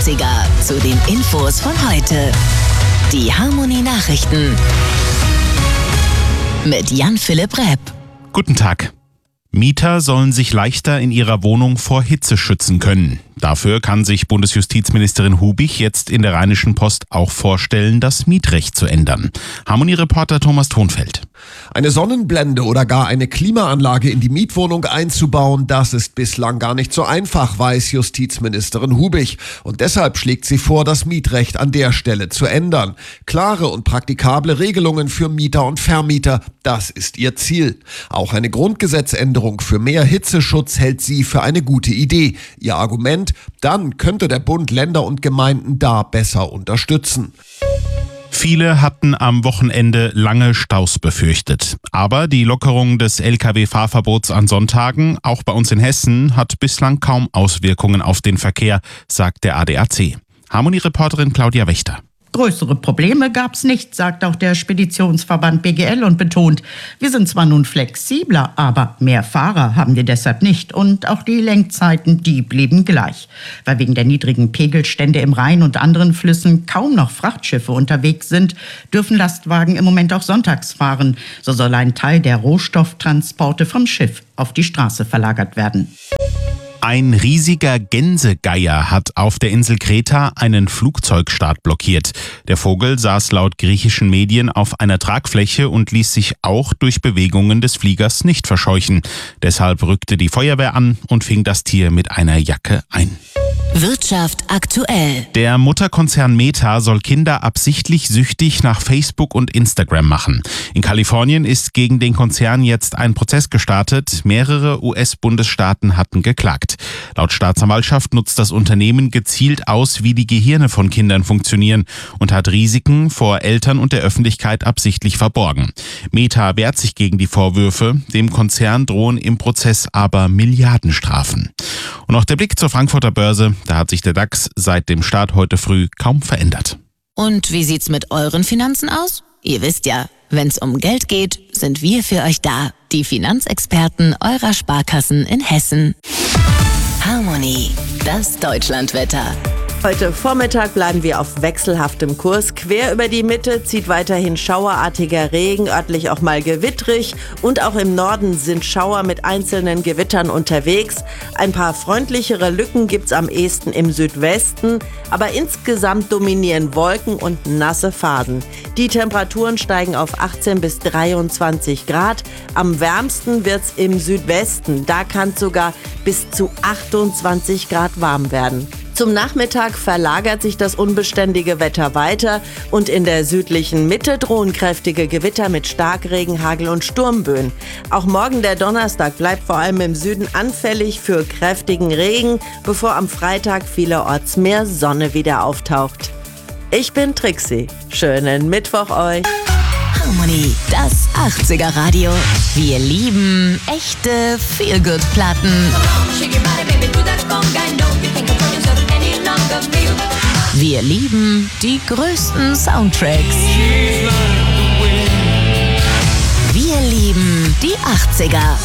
80er zu den Infos von heute. Die Harmony Nachrichten mit Jan-Philipp Repp. Guten Tag. Mieter sollen sich leichter in ihrer Wohnung vor Hitze schützen können. Dafür kann sich Bundesjustizministerin Hubich jetzt in der Rheinischen Post auch vorstellen, das Mietrecht zu ändern. Harmony-Reporter Thomas Thonfeld. Eine Sonnenblende oder gar eine Klimaanlage in die Mietwohnung einzubauen, das ist bislang gar nicht so einfach, weiß Justizministerin Hubich. Und deshalb schlägt sie vor, das Mietrecht an der Stelle zu ändern. Klare und praktikable Regelungen für Mieter und Vermieter, das ist ihr Ziel. Auch eine Grundgesetzänderung für mehr Hitzeschutz hält sie für eine gute Idee. Ihr Argument: Dann könnte der Bund Länder und Gemeinden da besser unterstützen. Viele hatten am Wochenende lange Staus befürchtet. Aber die Lockerung des Lkw-Fahrverbots an Sonntagen, auch bei uns in Hessen, hat bislang kaum Auswirkungen auf den Verkehr, sagt der ADAC. Harmony-Reporterin Claudia Wächter. Größere Probleme gab's nicht, sagt auch der Speditionsverband BGL und betont, wir sind zwar nun flexibler, aber mehr Fahrer haben wir deshalb nicht. Und auch die Lenkzeiten, die blieben gleich. Weil wegen der niedrigen Pegelstände im Rhein und anderen Flüssen kaum noch Frachtschiffe unterwegs sind, dürfen Lastwagen im Moment auch sonntags fahren. So soll ein Teil der Rohstofftransporte vom Schiff auf die Straße verlagert werden. Ein riesiger Gänsegeier hat auf der Insel Kreta einen Flugzeugstart blockiert. Der Vogel saß laut griechischen Medien auf einer Tragfläche und ließ sich auch durch Bewegungen des Fliegers nicht verscheuchen. Deshalb rückte die Feuerwehr an und fing das Tier mit einer Jacke ein. Wirtschaft aktuell. Der Mutterkonzern Meta soll Kinder absichtlich süchtig nach Facebook und Instagram machen. In Kalifornien ist gegen den Konzern jetzt ein Prozess gestartet. Mehrere US-Bundesstaaten hatten geklagt. Laut Staatsanwaltschaft nutzt das Unternehmen gezielt aus, wie die Gehirne von Kindern funktionieren und hat Risiken vor Eltern und der Öffentlichkeit absichtlich verborgen. Meta wehrt sich gegen die Vorwürfe. Dem Konzern drohen im Prozess aber Milliardenstrafen. Und noch der Blick zur Frankfurter Börse. Da hat sich der DAX seit dem Start heute früh kaum verändert. Und wie sieht's mit euren Finanzen aus? Ihr wisst ja, wenn's um Geld geht, sind wir für euch da. Die Finanzexperten eurer Sparkassen in Hessen. Harmony, das Deutschlandwetter. Heute Vormittag bleiben wir auf wechselhaftem Kurs. Quer über die Mitte zieht weiterhin schauerartiger Regen, örtlich auch mal gewittrig. Und auch im Norden sind Schauer mit einzelnen Gewittern unterwegs. Ein paar freundlichere Lücken gibt's am ehesten im Südwesten. Aber insgesamt dominieren Wolken und nasse Phasen. Die Temperaturen steigen auf 18 bis 23 Grad. Am wärmsten wird's im Südwesten. Da kann es sogar bis zu 28 Grad warm werden. Zum Nachmittag verlagert sich das unbeständige Wetter weiter und in der südlichen Mitte drohen kräftige Gewitter mit Starkregen, Hagel und Sturmböen. Auch morgen, der Donnerstag, bleibt vor allem im Süden anfällig für kräftigen Regen, bevor am Freitag vielerorts mehr Sonne wieder auftaucht. Ich bin Trixie. Schönen Mittwoch euch. Harmony, das 80er Radio. Wir lieben echte Feel-Good-Platten. Wir lieben die größten Soundtracks. Wir lieben die 80er.